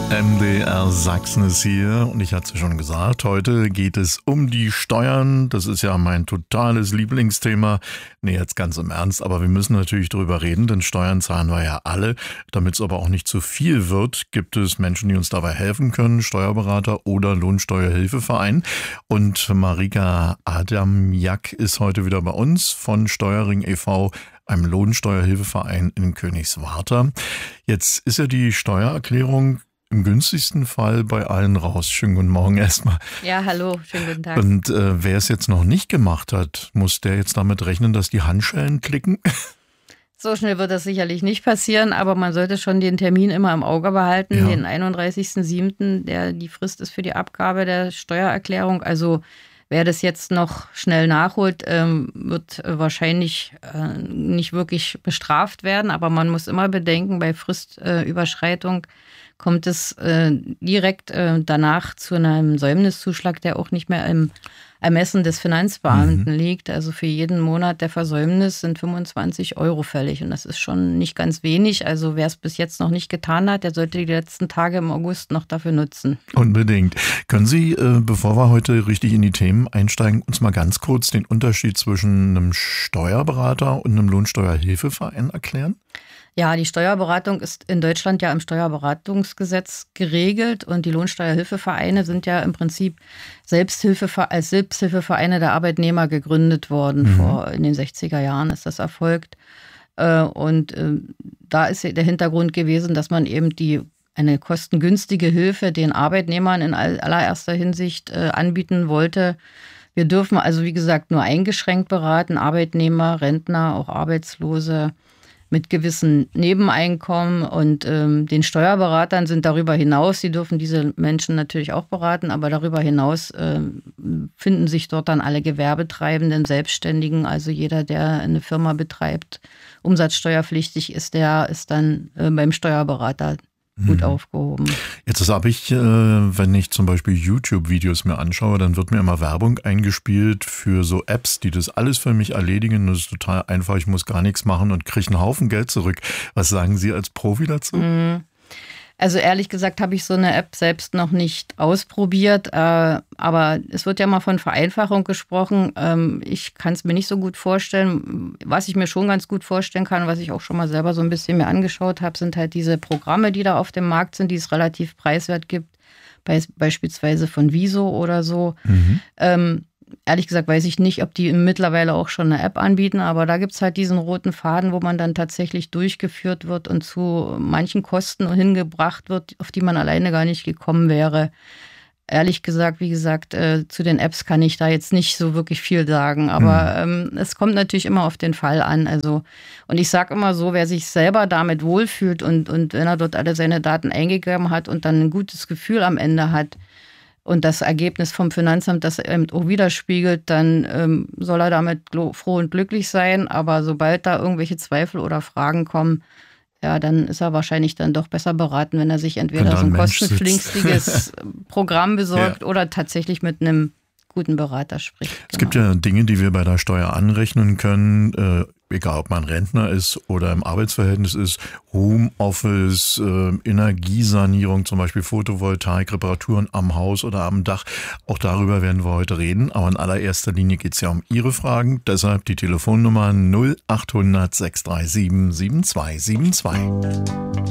MDR Sachsen ist hier und ich hatte es schon gesagt, heute geht es um die Steuern. Das ist ja mein totales Lieblingsthema. Nee, jetzt ganz im Ernst, aber wir müssen natürlich drüber reden, denn Steuern zahlen wir ja alle. Damit es aber auch nicht zu viel wird, gibt es Menschen, die uns dabei helfen können, Steuerberater oder Lohnsteuerhilfeverein. Und Marika Adamjak ist heute wieder bei uns von Steuerring e.V., einem Lohnsteuerhilfeverein in Königswarter. Jetzt ist ja die Steuererklärung im günstigsten Fall bei allen raus. Schönen guten Morgen erstmal. Ja, hallo, schönen guten Tag. Und wer es jetzt noch nicht gemacht hat, muss der jetzt damit rechnen, dass die Handschellen klicken? So schnell wird das sicherlich nicht passieren, aber man sollte schon den Termin immer im Auge behalten, ja. Den 31.07., der die Frist ist für die Abgabe der Steuererklärung. Also wer das jetzt noch schnell nachholt, wird wahrscheinlich nicht wirklich bestraft werden. Aber man muss immer bedenken, bei Fristüberschreitung kommt es direkt danach zu einem Säumniszuschlag, der auch nicht mehr im Ermessen des Finanzbeamten liegt. Also für jeden Monat der Versäumnis sind 25 € fällig. Und das ist schon nicht ganz wenig. Also wer es bis jetzt noch nicht getan hat, der sollte die letzten Tage im August noch dafür nutzen. Unbedingt. Können Sie, bevor wir heute richtig in die Themen einsteigen, uns mal ganz kurz den Unterschied zwischen einem Steuerberater und einem Lohnsteuerhilfeverein erklären? Ja, die Steuerberatung ist in Deutschland ja im Steuerberatungsgesetz geregelt und die Lohnsteuerhilfevereine sind ja im Prinzip als Selbsthilfevereine der Arbeitnehmer gegründet worden. In den 60er Jahren ist das erfolgt. Und da ist der Hintergrund gewesen, dass man eben eine kostengünstige Hilfe den Arbeitnehmern in allererster Hinsicht anbieten wollte. Wir dürfen also, wie gesagt, nur eingeschränkt beraten, Arbeitnehmer, Rentner, auch Arbeitslose mit gewissen Nebeneinkommen und den Steuerberatern sind darüber hinaus, die dürfen diese Menschen natürlich auch beraten, aber darüber hinaus finden sich dort dann alle Gewerbetreibenden, Selbstständigen, also jeder, der eine Firma betreibt, umsatzsteuerpflichtig ist, der ist dann beim Steuerberater gut aufgehoben. Jetzt habe ich, wenn ich zum Beispiel YouTube-Videos mir anschaue, dann wird mir immer Werbung eingespielt für so Apps, die das alles für mich erledigen. Das ist total einfach, ich muss gar nichts machen und kriege einen Haufen Geld zurück. Was sagen Sie als Profi dazu? Also ehrlich gesagt habe ich so eine App selbst noch nicht ausprobiert, aber es wird ja mal von Vereinfachung gesprochen. Ich kann es mir nicht so gut vorstellen. Was ich mir schon ganz gut vorstellen kann, was ich auch schon mal selber so ein bisschen mir angeschaut habe, sind halt diese Programme, die da auf dem Markt sind, die es relativ preiswert gibt, beispielsweise von Wieso oder so. Ehrlich gesagt weiß ich nicht, ob die mittlerweile auch schon eine App anbieten, aber da gibt es halt diesen roten Faden, wo man dann tatsächlich durchgeführt wird und zu manchen Kosten hingebracht wird, auf die man alleine gar nicht gekommen wäre. Ehrlich gesagt, wie gesagt, zu den Apps kann ich da jetzt nicht so wirklich viel sagen, aber es kommt natürlich immer auf den Fall an. Also, und ich sage immer so, wer sich selber damit wohlfühlt und wenn er dort alle seine Daten eingegeben hat und dann ein gutes Gefühl am Ende hat, und das Ergebnis vom Finanzamt das eben auch widerspiegelt, dann soll er damit froh und glücklich sein. Aber sobald da irgendwelche Zweifel oder Fragen kommen, ja, dann ist er wahrscheinlich dann doch besser beraten, wenn er sich entweder so ein kostenpflichtiges Programm besorgt oder tatsächlich mit einem guten Berater spricht. Es gibt ja Dinge, die wir bei der Steuer anrechnen können, egal ob man Rentner ist oder im Arbeitsverhältnis ist, Homeoffice, Energiesanierung, zum Beispiel Photovoltaik, Reparaturen am Haus oder am Dach. Auch darüber werden wir heute reden. Aber in allererster Linie geht es ja um Ihre Fragen. Deshalb die Telefonnummer 0800 637 7272.